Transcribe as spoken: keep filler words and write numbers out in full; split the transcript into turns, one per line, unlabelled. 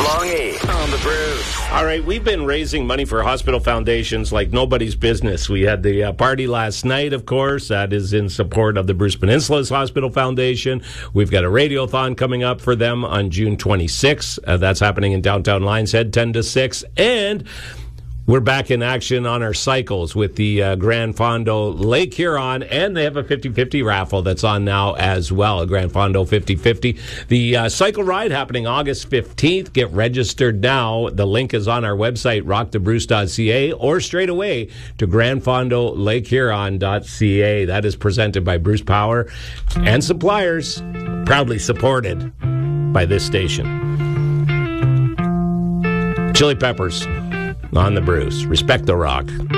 Long eight on the Brews.
All right, we've been raising money for hospital foundations like nobody's business. We had the uh, party last night, of course. That is in support of the Bruce Peninsula's Hospital Foundation. We've got a radiothon coming up for them on June twenty-sixth. Uh, that's happening in downtown Lions Head, ten to six. And we're back in action on our cycles with the uh, Grand Fondo Lake Huron, and they have a fifty-fifty raffle that's on now as well, a Grand Fondo fifty-fifty. The uh, cycle ride happening August fifteenth. Get registered now. The link is on our website, rock the bruce dot c a, or straight away to grand fondo lake huron dot c a. That is presented by Bruce Power and suppliers, proudly supported by this station. Chili Peppers on the Bruce. Respect the rock.